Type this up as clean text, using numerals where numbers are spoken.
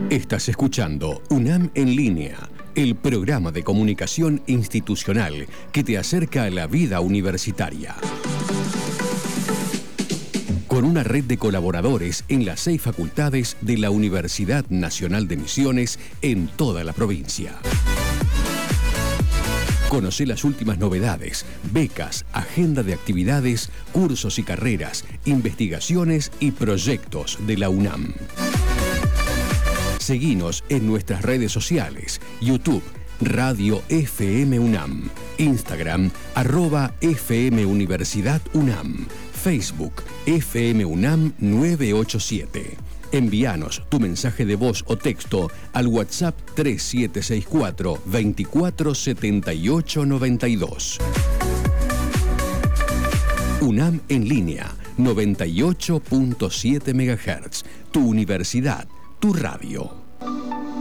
Estás escuchando UNAM en línea, el programa de comunicación institucional que te acerca a la vida universitaria. Con una red de colaboradores en las 6 facultades de la Universidad Nacional de Misiones en toda la provincia. Conoce las últimas novedades, becas, agenda de actividades, cursos y carreras, investigaciones y proyectos de la UNAM. Seguinos en nuestras redes sociales, YouTube, Radio FM UNAM, Instagram, @FM Universidad UNAM, Facebook, FM UNAM 987. Envíanos tu mensaje de voz o texto al WhatsApp 3764 24 78 92. UNAM en línea, 98.7 MHz. Tu universidad, tu radio.